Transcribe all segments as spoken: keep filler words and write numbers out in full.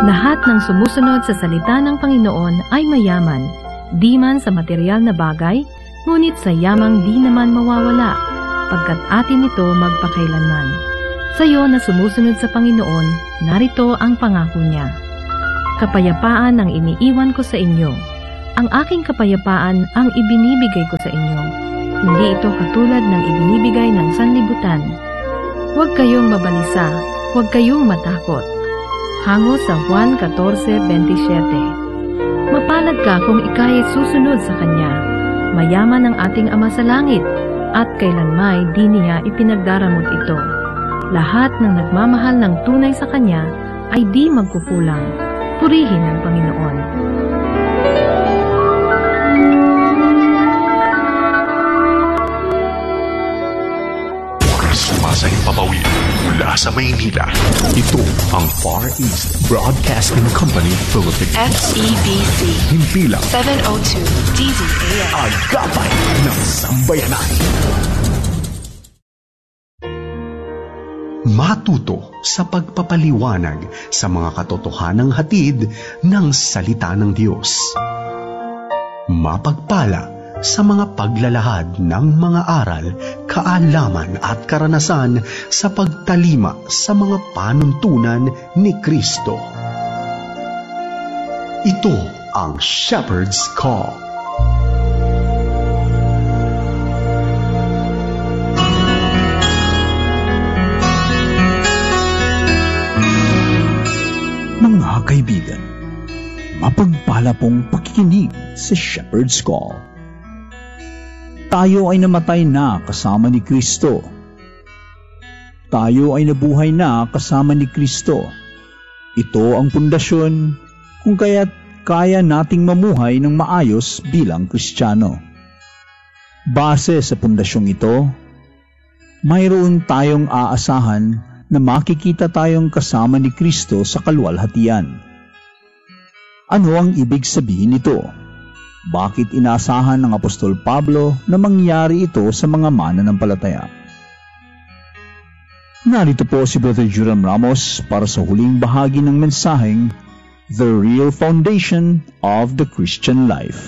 Lahat ng sumusunod sa salita ng Panginoon ay mayaman, di man sa material na bagay, ngunit sa yamang di naman mawawala, pagkat atin ito magpakailanman. Sa iyo na sumusunod sa Panginoon, narito ang pangako niya. Kapayapaan ang iniiwan ko sa inyo. Ang aking kapayapaan ang ibinibigay ko sa inyo. Hindi ito katulad ng ibinibigay ng sanlibutan. Huwag kayong mabalisa, huwag kayong matakot. Hango sa Juan fourteen twenty-seven. Mapalad ka kung ika'y susunod sa Kanya. Mayaman ang ating Ama sa langit, at kailanmay di niya ipinagdaramot ito. Lahat ng nagmamahal ng tunay sa Kanya ay di magkukulang. Purihin ang Panginoon. Sumasay papawid mula sa Maynila. Ito ang Far East Broadcasting Company Philippines. F E B C. Himpilang seven oh two D Z A M. Agapay ng Sambayanan. Matuto sa pagpapaliwanag sa mga katotohanang hatid ng salita ng Diyos. Mapagpala sa mga paglalahad ng mga aral, kaalaman at karanasan sa pagtalima sa mga panuntunan ni Kristo. Ito ang Shepherd's Call. Mga kaibigan, mapagpala pong pakikinig sa Shepherd's Call. Tayo ay namatay na kasama ni Kristo. Tayo ay nabuhay na kasama ni Kristo. Ito ang pundasyon kung kaya't kaya nating mamuhay ng maayos bilang Kristiyano. Base sa pundasyong ito, mayroon tayong aasahan na makikita tayong kasama ni Kristo sa kaluwalhatian. Ano ang ibig sabihin nito? Bakit inaasahan ng Apostol Pablo na mangyari ito sa mga mananampalataya? Narito po si Brother Joram Ramos para sa huling bahagi ng mensaheng The Real Foundation of the Christian Life.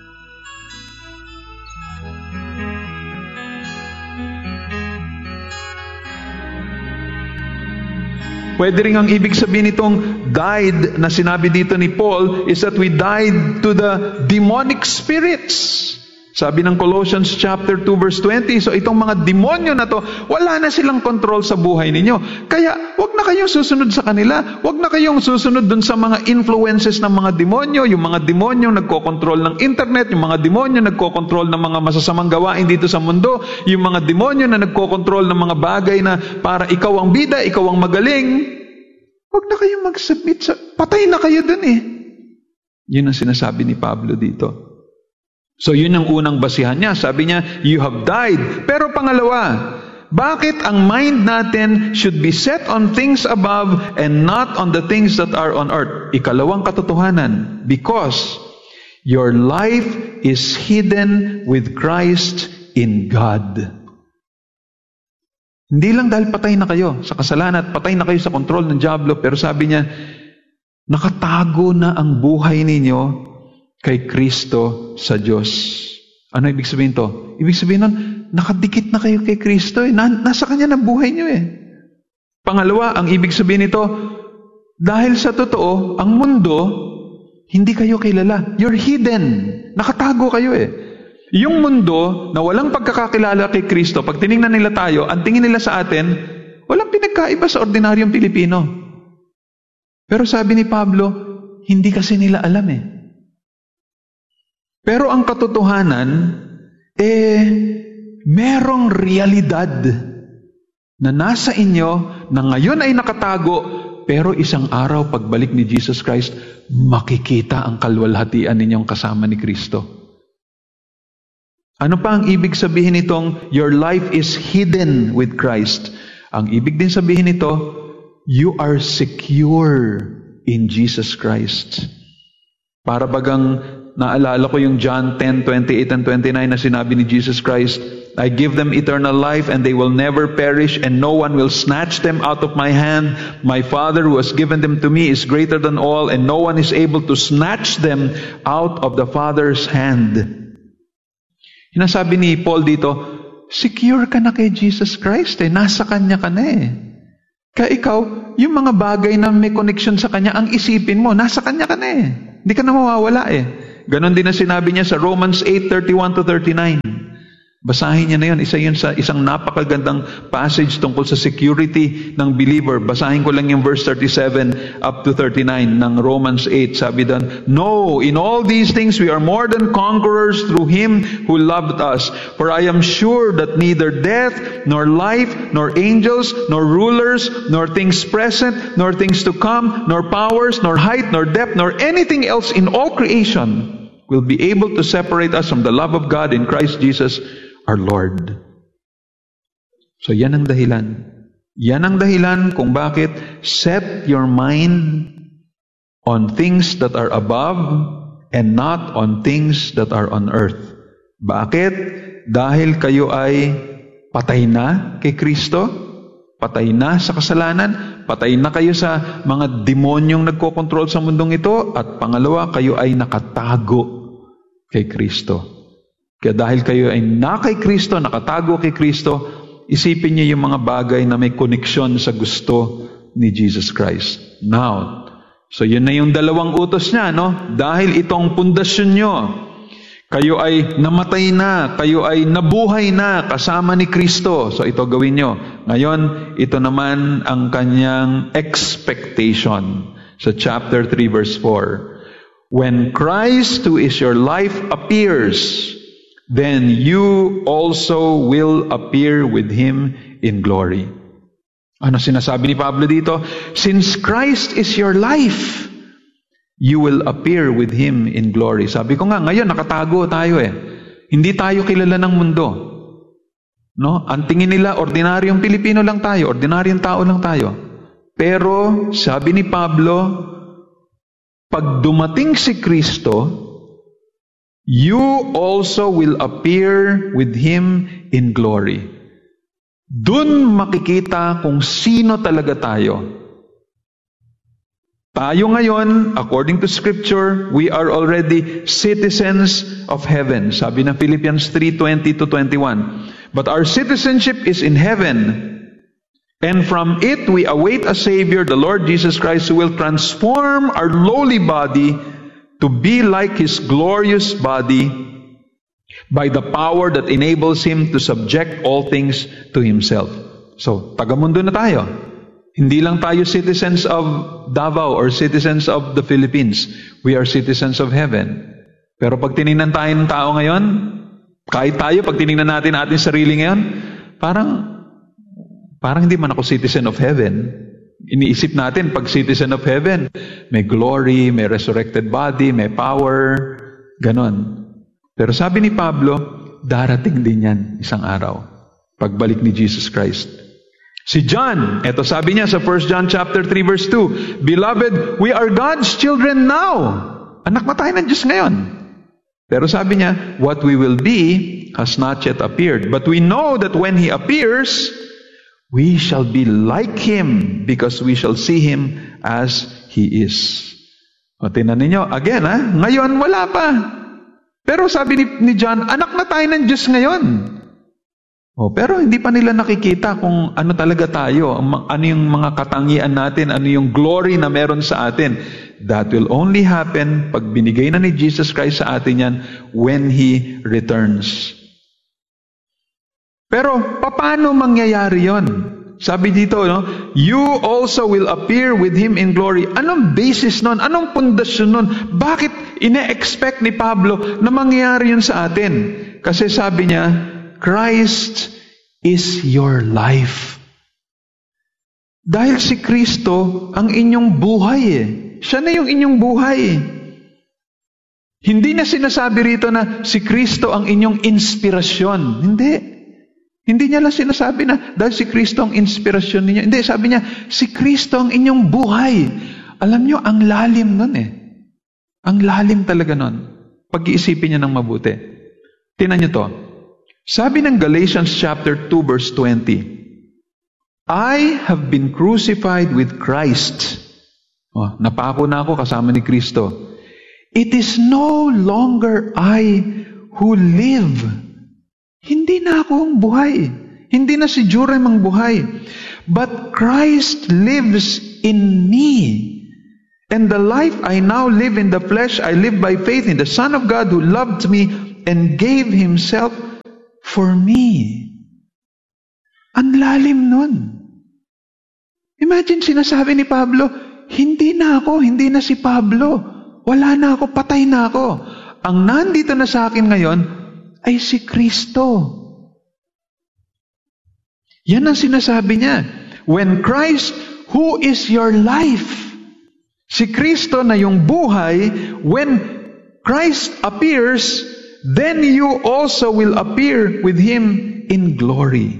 Pwede rin ang ibig sabihin nitong died na sinabi dito ni Paul is that we died to the demonic spirits. Sabi ng Colossians chapter two verse twenty, so itong mga demonyo na to, wala na silang control sa buhay ninyo. Kaya wag na kayong susunod sa kanila. Wag na kayong susunod dun sa mga influences ng mga demonyo, yung mga demonyo nagko-control ng internet, yung mga demonyo nagko-control ng mga masasamang gawain dito sa mundo, yung mga demonyo na nagko-control ng mga bagay na para ikaw ang bida, ikaw ang magaling. Wag na kayong mag-submit sa... Patay na kayo dun eh. Yun ang sinasabi ni Pablo dito. So yun ang unang basihan niya. Sabi niya, you have died. Pero pangalawa, bakit ang mind natin should be set on things above and not on the things that are on earth? Ikalawang katotohanan, because your life is hidden with Christ in God. Hindi lang dahil patay na kayo sa kasalanan at patay na kayo sa kontrol ng dyablo, pero sabi niya, nakatago na ang buhay ninyo kay Kristo sa Diyos. Ano ibig sabihin to? Ibig sabihin nun, nakadikit na kayo kay Kristo eh. Nasa Kanya na buhay niyo eh. Pangalawa, ang ibig sabihin nito, dahil sa totoo, ang mundo, hindi kayo kilala. You're hidden. Nakatago kayo eh. Yung mundo na walang pagkakakilala kay Kristo, pag tinignan nila tayo, ang tingin nila sa atin, walang pinagkaiba sa ordinaryong Pilipino. Pero sabi ni Pablo, hindi kasi nila alam eh. Pero ang katotohanan, eh, merong realidad na nasa inyo na ngayon ay nakatago, pero isang araw pagbalik ni Jesus Christ, makikita ang kalwalhatian ninyong kasama ni Kristo. Ano pa ang ibig sabihin nitong your life is hidden with Christ? Ang ibig din sabihin nito, you are secure in Jesus Christ. Para bagang naalala ko yung John ten twenty-eight and twenty-nine na sinabi ni Jesus Christ, I give them eternal life, and they will never perish, and no one will snatch them out of my hand. My Father who has given them to me is greater than all, and no one is able to snatch them out of the Father's hand. Hinasabi ni Paul dito, secure ka na kay Jesus Christ eh. Nasa Kanya ka na eh. Kaya ikaw, yung mga bagay na may connection sa Kanya, ang isipin mo, nasa Kanya ka na eh. Hindi ka na mawawala eh. Ganon din na sinabi niya sa Romans eight, thirty-one to thirty-nine. Basahin niya na yun. Isa yun sa isang napakagandang passage tungkol sa security ng believer. Basahin ko lang yung verse thirty-seven up to thirty-nine ng Romans eight. Sabi doon, no, in all these things we are more than conquerors through Him who loved us. For I am sure that neither death, nor life, nor angels, nor rulers, nor things present, nor things to come, nor powers, nor height, nor depth, nor anything else in all creation will be able to separate us from the love of God in Christ Jesus our Lord. So yan ang dahilan. Yan ang dahilan kung bakit set your mind on things that are above and not on things that are on earth. Bakit? Dahil kayo ay patay na kay Kristo, patay na sa kasalanan, patay na kayo sa mga demonyong nagkokontrol sa mundong ito, at pangalawa, kayo ay nakatago kay Kristo. Kaya dahil kayo ay na kay Kristo, nakatago kay Kristo, isipin niyo yung mga bagay na may koneksyon sa gusto ni Jesus Christ. Now, so yun na yung dalawang utos niya, no? Dahil itong pundasyon nyo, kayo ay namatay na, kayo ay nabuhay na kasama ni Kristo. So ito gawin nyo. Ngayon, ito naman ang kanyang expectation sa chapter three verse four. When Christ, who is your life, appears, then you also will appear with Him in glory. Ano sinasabi ni Pablo dito? Since Christ is your life, you will appear with Him in glory. Sabi ko nga, ngayon nakatago tayo eh. Hindi tayo kilala ng mundo. No? Ang tingin nila, ordinaryong Pilipino lang tayo, ordinaryong tao lang tayo. Pero, sabi ni Pablo, pag dumating si Kristo, you also will appear with Him in glory. Dun makikita kung sino talaga tayo. Tayo ngayon, according to Scripture, we are already citizens of heaven. Sabi ng Philippians three, twenty to twenty-one. But our citizenship is in heaven, and from it we await a Savior, the Lord Jesus Christ, who will transform our lowly body to be like His glorious body by the power that enables Him to subject all things to Himself. So, tagamundo na tayo. Hindi lang tayo citizens of Davao or citizens of the Philippines. We are citizens of heaven. Pero pag tinignan tayo ng tao ngayon, kahit tayo, pag tinignan natin ating sarili ngayon, parang, parang hindi man ako citizen of heaven. Iniisip natin, pag citizen of heaven, may glory, may resurrected body, may power, ganon. Pero sabi ni Pablo, darating din yan isang araw, pagbalik ni Jesus Christ. Si John, eto sabi niya sa First John chapter three verse two, Beloved, we are God's children now. Anak na tayo ng Diyos ngayon. Pero sabi niya, what we will be has not yet appeared. But we know that when He appears, we shall be like Him, because we shall see Him as He is. O, tinan ninyo, again ha, ngayon wala pa. Pero sabi ni, ni John, anak na tayo ng Diyos ngayon. O, pero hindi pa nila nakikita kung ano talaga tayo, ano yung mga katangian natin, ano yung glory na meron sa atin. That will only happen pag binigay na ni Jesus Christ sa atin yan when He returns. Pero, paano mangyayari yon? Sabi dito, no? You also will appear with Him in glory. Anong basis nun? Anong pundasyon nun? Bakit ine-expect ni Pablo na mangyayari yun sa atin? Kasi sabi niya, Christ is your life. Dahil si Kristo ang inyong buhay eh. Siya na yung inyong buhay eh. Hindi na sinasabi rito na si Kristo ang inyong inspirasyon. Hindi. Hindi niya lang sinasabi na dahil si Kristo ang inspirasyon ninyo. Hindi, sabi niya, si Kristo ang inyong buhay. Alam niyo, ang lalim nun eh. Ang lalim talaga nun. Pag-iisipin niyo ng mabuti. Tingnan niyo to. Sabi ng Galatians chapter two verse twenty, I have been crucified with Christ. Oh, napako na ako kasama ni Kristo. It is no longer I who live. Hindi na ako ang buhay. Hindi na si Jurem ang buhay. But Christ lives in me. And the life I now live in the flesh, I live by faith in the Son of God who loved me and gave Himself for me. Ang lalim nun. Imagine sinasabi ni Pablo, hindi na ako, hindi na si Pablo. Wala na ako, patay na ako. Ang nandito na sa akin ngayon ay si Kristo. Yan ang sinasabi niya. When Christ, who is your life, si Kristo na yung buhay, when Christ appears, then you also will appear with Him in glory.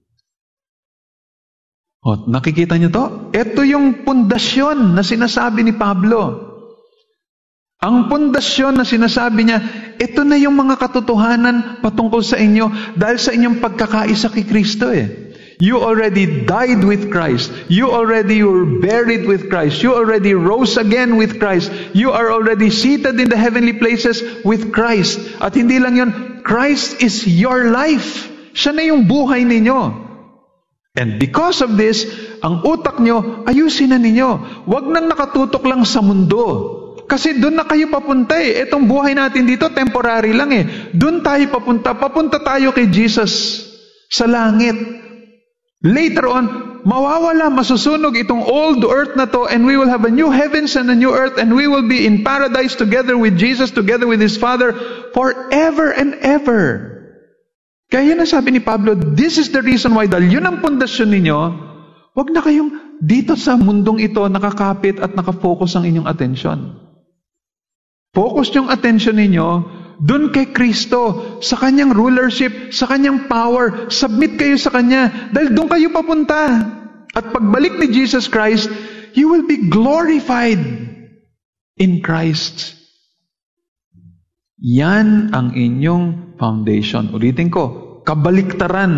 O, nakikita niyo to? Ito yung pundasyon na sinasabi ni Pablo. Ang pundasyon na sinasabi niya, ito na yung mga katotohanan patungkol sa inyo dahil sa inyong pagkakaisa kay Kristo eh. You already died with Christ. You already were buried with Christ. You already rose again with Christ. You are already seated in the heavenly places with Christ. At hindi lang yun, Christ is your life. Siya na yung buhay ninyo. And because of this, ang utak nyo, ayusin na ninyo. Huwag nang nakatutok lang sa mundo. Kasi doon na kayo papunta eh. Itong buhay natin dito, temporary lang eh. Doon tayo papunta. Papunta tayo kay Jesus sa langit. Later on, mawawala, masusunog itong old earth na to, and we will have a new heavens and a new earth, and we will be in paradise together with Jesus, together with His Father, forever and ever. Kaya yun ang sabi ni Pablo, this is the reason why, dahil yun ang pundasyon ninyo, wag na kayong dito sa mundong ito nakakapit at nakafocus ang inyong atensyon. Focus yung atensyon ninyo doon kay Kristo, sa Kanyang rulership, sa Kanyang power. Submit kayo sa Kanya, dahil doon kayo papunta. At pagbalik ni Jesus Christ, you will be glorified in Christ. Yan ang inyong foundation. Ulitin ko, kabaliktaran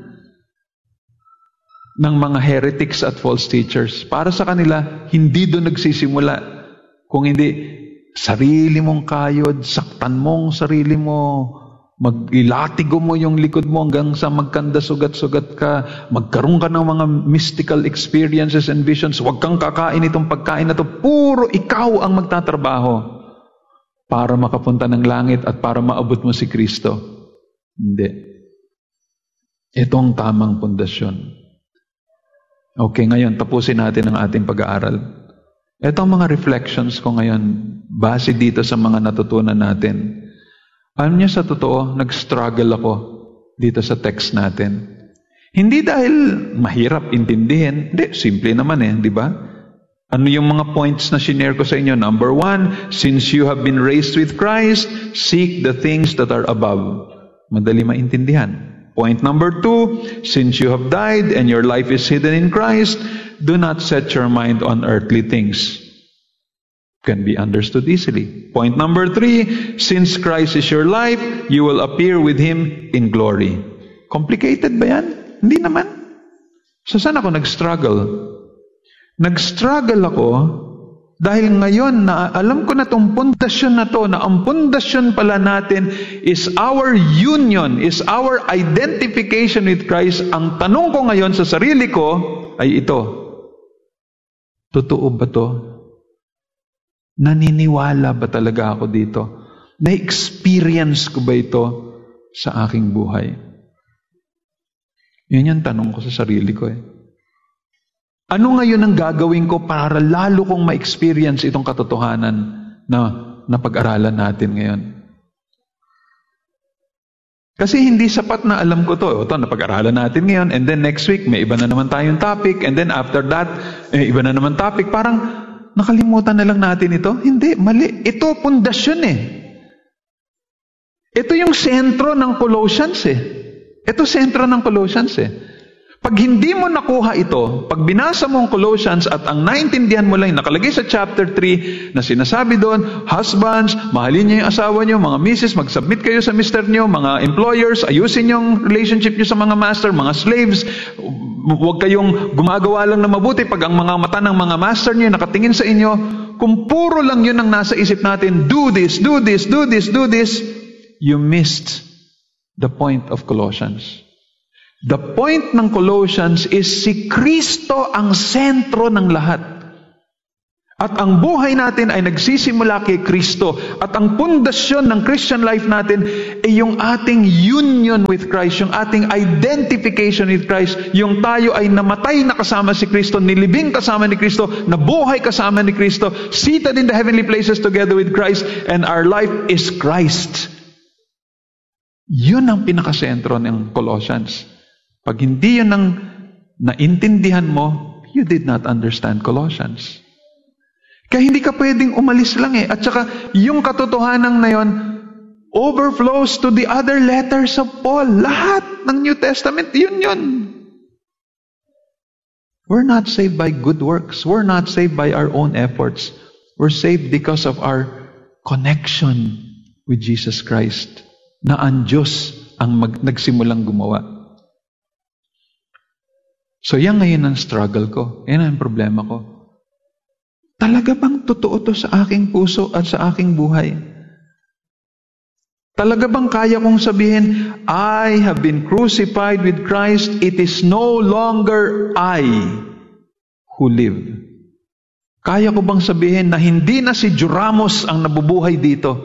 ng mga heretics at false teachers. Para sa kanila, hindi doon nagsisimula. Kung hindi, sarili mong kayod, saktan mong sarili mo, mag-ilatigo mo yung likod mo hanggang sa magkanda sugat-sugat ka, magkaroon ka ng mga mystical experiences and visions, huwag kang kakain itong pagkain na to, puro ikaw ang magtatrabaho para makapunta ng langit at para maabot mo si Kristo. Hindi. Ito ang tamang pundasyon. Okay, ngayon, tapusin natin ang ating pag-aaral. Ito ang mga reflections ko ngayon base dito sa mga natutunan natin. Alam niyo, sa totoo, nag-struggle ako dito sa text natin. Hindi dahil mahirap intindihin. Hindi, simple naman eh, di ba? Ano yung mga points na shinare ko sa inyo? Number one, since you have been raised with Christ, seek the things that are above. Madali maintindihan. Point number two, since you have died and your life is hidden in Christ, do not set your mind on earthly things. Can be understood easily. Point number three, since Christ is your life, you will appear with Him in glory. Complicated ba yan? Hindi naman. So saan ako nag-struggle? Nag-struggle ako dahil ngayon na alam ko na itong pundasyon na to, na ang pundasyon pala natin is our union, is our identification with Christ. Ang tanong ko ngayon sa sarili ko ay ito. Totoo ba to? Naniniwala ba talaga ako dito? Na-experience ko ba ito sa aking buhay? Yun yung tanong ko sa sarili ko eh. Ano ngayon ang gagawin ko para lalo kong ma-experience itong katotohanan na napag-aralan natin ngayon? Kasi hindi sapat na alam ko to. Ito, napag-aralan natin ngayon, and then next week, may iba na naman tayong topic, and then after that, may iba na naman topic. Parang nakalimutan na lang natin ito. Hindi, mali. Ito, pundasyon eh. Ito yung sentro ng Colossians eh. Ito sentro ng Colossians eh. Pag hindi mo nakuha ito, pag binasa mo ang Colossians at ang naintindihan mo lang, nakalagay sa chapter three na sinasabi doon, husbands, mahalin niyo yung asawa niyo, mga missus, mag-submit kayo sa mister niyo, mga employers, ayusin yung relationship niyo sa mga master, mga slaves, huwag kayong gumagawa lang na mabuti pag ang mga mata ng mga master niyo nakatingin sa inyo. Kung puro lang yun ang nasa isip natin, do this, do this, do this, do this, you missed the point of Colossians. The point ng Colossians is si Kristo ang sentro ng lahat. At ang buhay natin ay nagsisimula kay Kristo. At ang pundasyon ng Christian life natin ay yung ating union with Christ, yung ating identification with Christ, yung tayo ay namatay na kasama si Kristo, nilibing kasama ni Kristo, nabuhay kasama ni Kristo, seated in the heavenly places together with Christ, and our life is Christ. Yun ang pinakasentro ng Colossians. Pag hindi yun ang naintindihan mo, you did not understand Colossians. Kaya hindi ka pwedeng umalis lang eh. At saka, yung katotohanan na yun, overflows to the other letters of Paul. Lahat ng New Testament, yun yun. We're not saved by good works. We're not saved by our own efforts. We're saved because of our connection with Jesus Christ. Na ang Diyos ang mag- nagsimulang gumawa. So yan ngayon ang struggle ko. Yan ang problema ko. Talaga bang totoo to sa aking puso at sa aking buhay? Talaga bang kaya kong sabihin, I have been crucified with Christ. It is no longer I who live. Kaya ko bang sabihin na hindi na si Joramos ang nabubuhay dito?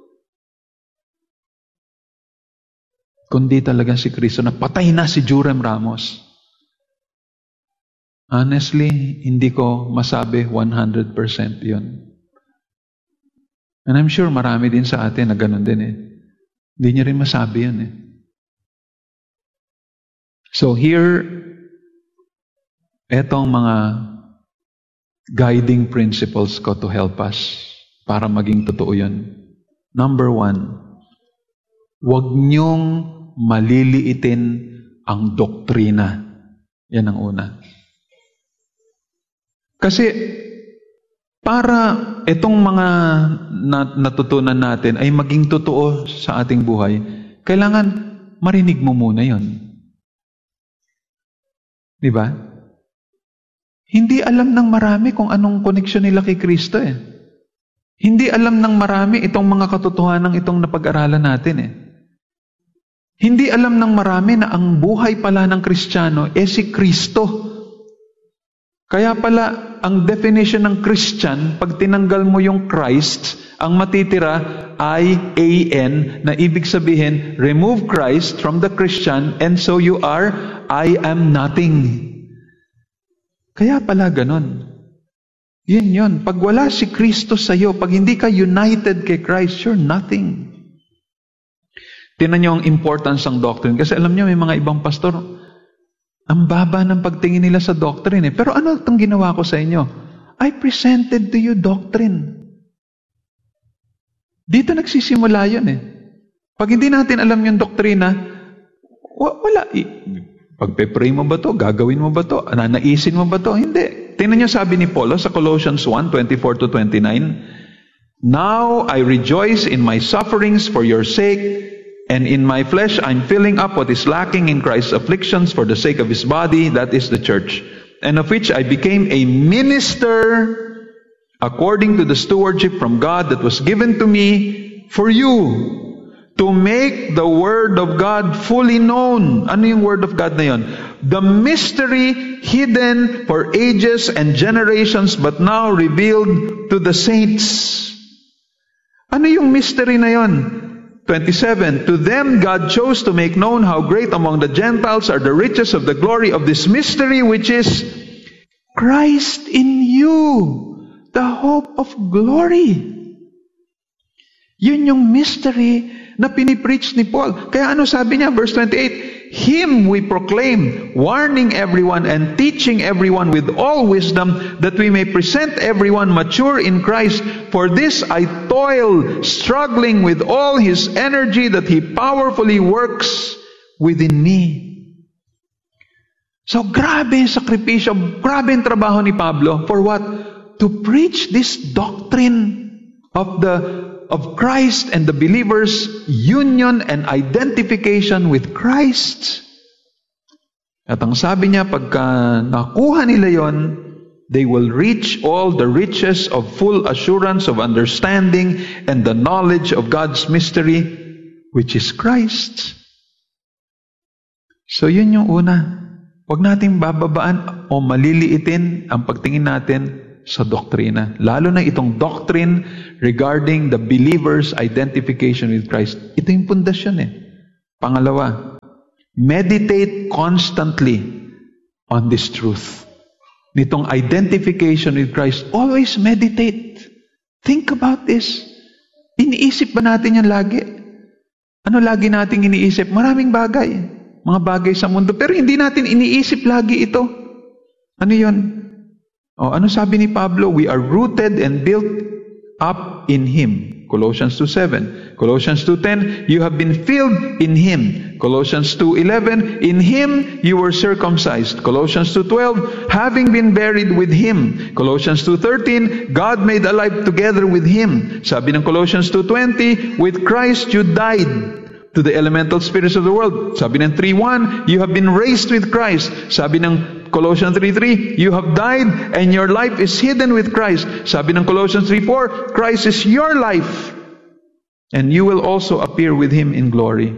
Kundi talaga si Kristo na patay na si Joram Ramos. Honestly, hindi ko masabi one hundred percent yun. And I'm sure marami din sa atin na ganun din eh. Hindi niya rin masabi yun eh. So here, etong mga guiding principles ko to help us para maging totoo yun. Number one, huwag niyong maliliitin ang doktrina. Yan ang una. Kasi para itong mga natutunan natin ay maging totoo sa ating buhay, kailangan marinig mo muna yon. Di ba? Hindi alam ng marami kung anong koneksyon nila kay Kristo eh. Hindi alam ng marami itong mga katotohanan itong napag-aralan natin eh. Hindi alam ng marami na ang buhay pala ng Kristiyano eh si Kristo. Kaya pala, ang definition ng Christian, pag tinanggal mo yung Christ, ang matitira I A N, na ibig sabihin, remove Christ from the Christian, and so you are, I am nothing. Kaya pala ganon. Yun yun. Pag wala si Kristo sa'yo, pag hindi ka united kay Christ, you're nothing. Tingnan niyo ang importance ng doctrine. Kasi alam niyo, may mga ibang pastor, ang baba ng pagtingin nila sa doctrine eh. Pero ano itong ginawa ko sa inyo? I presented to you doctrine. Dito nagsisimula yun eh. Pag hindi natin alam yung doktrina, wala. Pagpe-pray mo ba to? Gagawin mo ba to? Nanaisin mo ba to? Hindi. Tingnan niyo sabi ni Paulo sa Colossians one, twenty-four to twenty-nine, Now I rejoice in my sufferings for your sake, and in my flesh, I'm filling up what is lacking in Christ's afflictions for the sake of His body, that is the church, and of which I became a minister according to the stewardship from God that was given to me for you, to make the Word of God fully known. Ano yung Word of God na yun? The mystery hidden for ages and generations, but now revealed to the saints. Ano yung mystery na yun? twenty-seven, To them God chose to make known how great among the Gentiles are the riches of the glory of this mystery, which is Christ in you, the hope of glory. Yun yung mystery na pinipreach ni Paul. Kaya ano sabi niya, verse twenty-eight, Him we proclaim, warning everyone and teaching everyone with all wisdom, that we may present everyone mature in Christ. For this I toil, struggling with all His energy that He powerfully works within me. So grabe yung sakripisyo, grabe yung trabaho ni Pablo. For what? To preach this doctrine of the of Christ and the believers' union and identification with Christ. At ang sabi niya, pagka nakuha nila yon, they will reach all the riches of full assurance of understanding and the knowledge of God's mystery, which is Christ. So yun yung una. Huwag nating bababaan o maliliitin ang pagtingin natin sa doktrina. Lalo na itong doctrine regarding the believer's identification with Christ. Ito yung pundasyon eh. Pangalawa, meditate constantly on this truth. Nitong identification with Christ, always meditate. Think about this. Iniisip ba natin yan lagi? Ano lagi nating iniisip? Maraming bagay. Mga bagay sa mundo. Pero hindi natin iniisip lagi ito. Ano yun? O, ano sabi ni Pablo? We are rooted and built up in Him. Colossians two seven. Colossians two ten, you have been filled in Him. Colossians two eleven, in Him you were circumcised. Colossians two twelve, having been buried with Him. Colossians two thirteen, God made alive together with Him. Sabi ng Colossians two twenty, with Christ you died to the elemental spirits of the world. Sabi ng three one, you have been raised with Christ. Sabi ng Colossians three three, you have died and your life is hidden with Christ. Sabi ng Colossians three four, Christ is your life and you will also appear with Him in glory.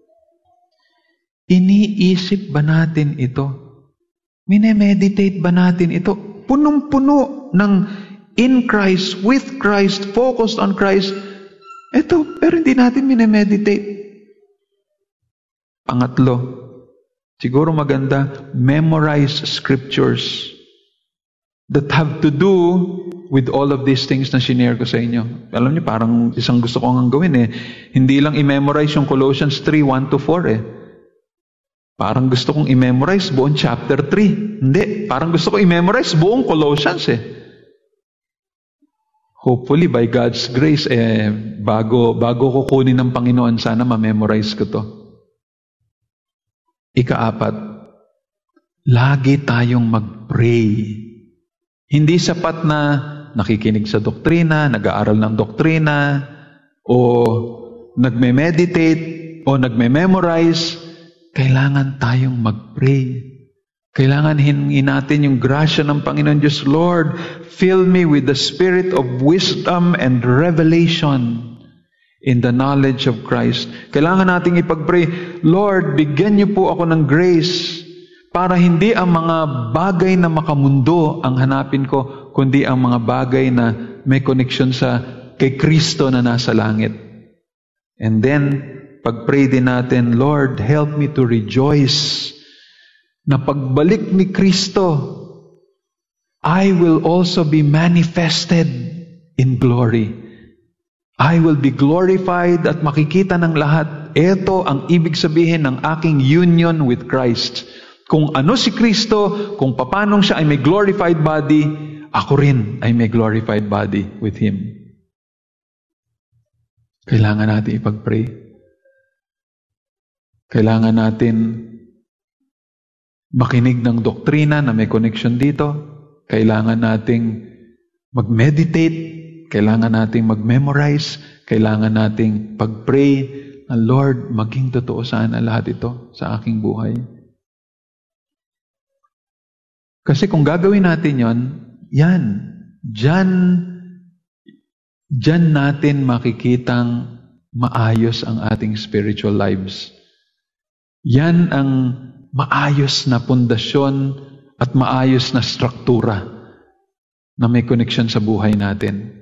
Iniisip ba natin ito? Minemeditate ba natin ito? Punong-puno ng in Christ, with Christ, focused on Christ. Ito, pero hindi natin minemeditate. Pangatlo, siguro maganda, memorize scriptures that have to do with all of these things na shinare ko sa inyo. Alam niyo, parang isang gusto ko nga gawin eh. Hindi lang i-memorize yung Colossians three, one to four eh. Parang gusto kong i-memorize buong chapter three. Hindi, parang gusto ko i-memorize buong Colossians eh. Hopefully, by God's grace, eh, bago, bago ko kunin ng Panginoon, sana ma-memorize ko to. Ikaapat, lagi tayong mag-pray. Hindi sapat na nakikinig sa doktrina, nag-aaral ng doktrina, o nagme-meditate, o nagme-memorize. Kailangan tayong mag-pray. Kailangan hingin natin yung grasya ng Panginoon Diyos. Lord, fill me with the spirit of wisdom and revelation in the knowledge of Christ. Kailangan nating ipag-pray, Lord, bigyan niyo po ako ng grace para hindi ang mga bagay na makamundo ang hanapin ko, kundi ang mga bagay na may connection sa kay Kristo na nasa langit. And then, pag-pray din natin, Lord, help me to rejoice na pagbalik ni Kristo, I will also be manifested in glory. I will be glorified at makikita ng lahat. Ito ang ibig sabihin ng aking union with Christ. Kung ano si Kristo, kung paano siya ay may glorified body, ako rin ay may glorified body with Him. Kailangan natin ipag-pray. Kailangan natin makinig ng doktrina na may connection dito. Kailangan nating mag-meditate. Kailangan nating mag-memorize. Kailangan nating pag-pray na, Lord, maging totoo sana lahat ito sa aking buhay. Kasi kung gagawin natin yon, yan, dyan, dyan natin makikitang maayos ang ating spiritual lives. Yan ang maayos na pundasyon at maayos na struktura na may connection sa buhay natin.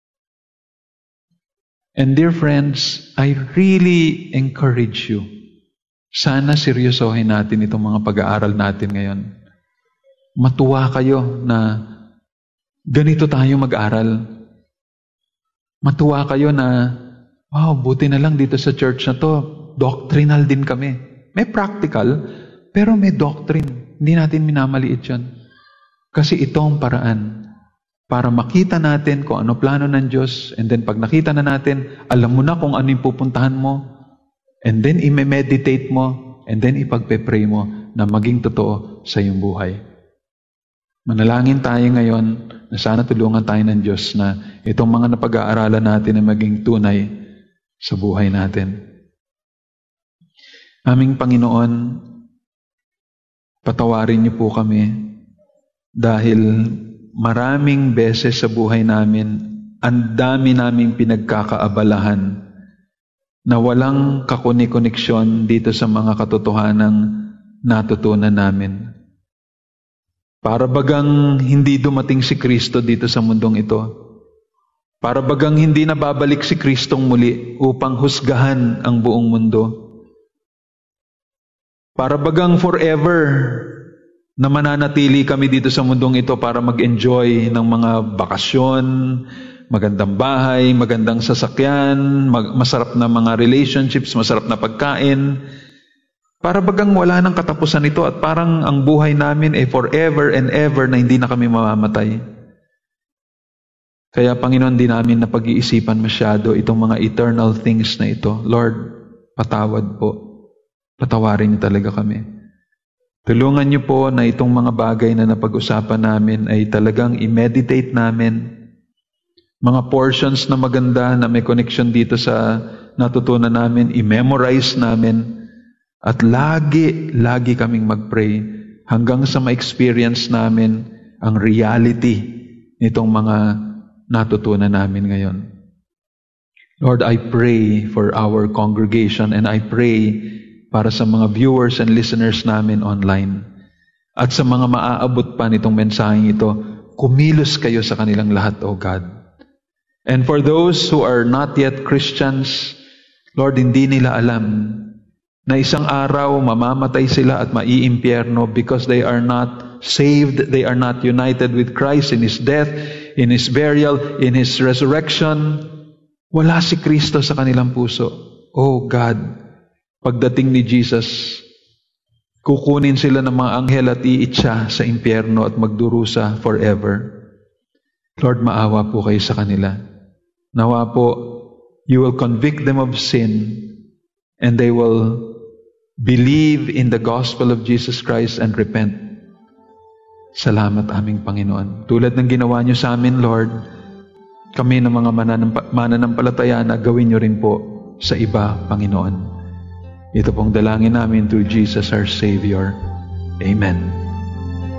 And dear friends, I really encourage you. Sana seryosohin natin itong mga pag-aaral natin ngayon. Matuwa kayo na ganito tayo mag-aral. Matuwa kayo na, wow, buti na lang dito sa church na to, doctrinal din kami. May practical, pero may doctrine. Hindi natin minamaliit yan. Kasi ito ang paraan para makita natin kung ano plano ng Diyos, and then pag nakita na natin, alam mo na kung ano yung pupuntahan mo, and then i-meditate mo, and then ipagpe-pray mo, na maging totoo sa iyong buhay. Manalangin tayo ngayon na sana tulungan tayo ng Diyos na itong mga napag-aaralan natin ay maging tunay sa buhay natin. Aming Panginoon, patawarin niyo po kami dahil maraming beses sa buhay namin, ang dami naming pinagkakaabalahan na walang kakuni-koneksyon dito sa mga katotohanang natutunan namin. Para bagang hindi dumating si Kristo dito sa mundong ito. Para bagang hindi nababalik si Kristong muli upang husgahan ang buong mundo. Para bagang forever na mananatili kami dito sa mundong ito para mag-enjoy ng mga bakasyon, magandang bahay, magandang sasakyan, mag- masarap na mga relationships, masarap na pagkain. Para bagang wala ng katapusan ito at parang ang buhay namin ay forever and ever na hindi na kami mamamatay. Kaya Panginoon, di namin napag-iisipan masyado itong mga eternal things na ito. Lord, patawad po. Patawarin niyo talaga kami. Tulungan niyo po na itong mga bagay na napag-usapan namin ay talagang i-meditate namin. Mga portions na maganda na may connection dito sa natutunan namin, i-memorize namin. At lagi, lagi kaming mag-pray hanggang sa ma-experience namin ang reality nitong mga natutunan namin ngayon. Lord, I pray for our congregation and I pray para sa mga viewers and listeners namin online. At sa mga maaabot pa nitong mensaheng ito, kumilos kayo sa kanilang lahat, O God. And for those who are not yet Christians, Lord, hindi nila alam na isang araw mamamatay sila at maiimpyerno because they are not saved, they are not united with Christ in His death, in His burial, in His resurrection. Wala si Kristo sa kanilang puso. Oh God, pagdating ni Jesus, kukunin sila ng mga anghel at iitsa sa impyerno at magdurusa forever. Lord, maawa po kayo sa kanila. Nawa po, you will convict them of sin and they will believe in the gospel of Jesus Christ and repent. Salamat aming Panginoon. Tulad ng ginawa niyo sa amin, Lord, kami ng mga mananampa- mananampalataya na gawin niyo rin po sa iba, Panginoon. Ito pong dalangin namin through Jesus our Savior. Amen.